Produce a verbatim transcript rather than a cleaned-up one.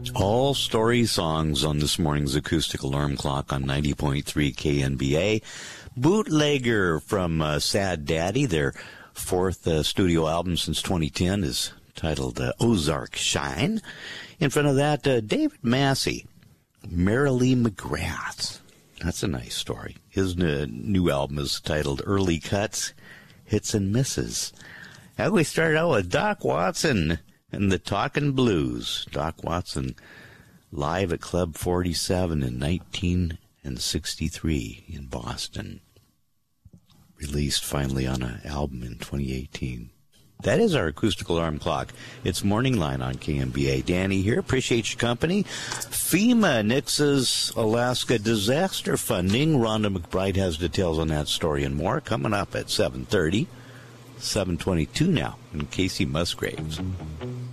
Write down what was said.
All story songs on this morning's acoustic alarm clock on ninety point three K N B A. Bootlegger from uh, Sad Daddy, their fourth uh, studio album since twenty ten, is titled uh, Ozark Shine. In front of that, uh, David Massey, Merrily McGrath. That's a nice story. His uh, new album is titled Early Cuts, Hits and Misses. And we started out with Doc Watson and the Talkin' Blues. Doc Watson live at Club forty-seven in nineteen sixty-three in Boston. Released finally on an album in twenty eighteen. That is our acoustic alarm clock. It's Morning Line on K M B A. Danny here. Appreciate your company. FEMA nixes Alaska disaster funding. Rhonda McBride has details on that story and more coming up at seven thirty. seven twenty-two now, and Casey Musgraves.